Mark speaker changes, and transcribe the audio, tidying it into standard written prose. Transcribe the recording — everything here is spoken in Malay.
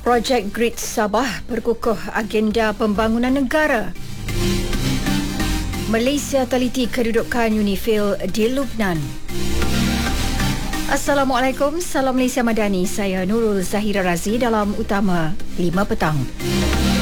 Speaker 1: Projek Grid Sabah berkukuh agenda pembangunan negara. Malaysia teliti kedudukan UNIFIL di Lubnan. Assalamualaikum, salam Malaysia Madani. Saya Nurul Zahira Razi dalam Utama 5 petang.